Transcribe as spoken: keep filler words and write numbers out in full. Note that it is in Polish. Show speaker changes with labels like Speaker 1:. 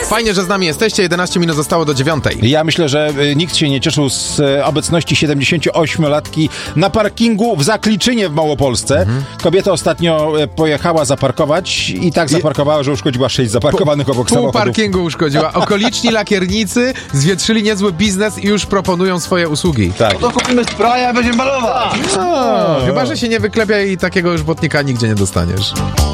Speaker 1: Fajnie, że z nami jesteście. jedenaście minut zostało do dziewiątej.
Speaker 2: Ja myślę, że nikt się nie cieszył z obecności siedemdziesięcioośmiolatki na parkingu w Zakliczynie w Małopolsce. Mhm. Kobieta ostatnio pojechała zaparkować i tak zaparkowała, że uszkodziła sześć zaparkowanych obok
Speaker 1: Pół
Speaker 2: samochodów.
Speaker 1: parkingu uszkodziła. Okoliczni lakiernicy zwietrzyli niezły biznes i już proponują swoje usługi.
Speaker 2: Tak.
Speaker 3: To kupimy spraya, będziemy malować.
Speaker 1: No, chyba, że się nie wyklepia i takiego już błotnika nigdzie nie dostaniesz.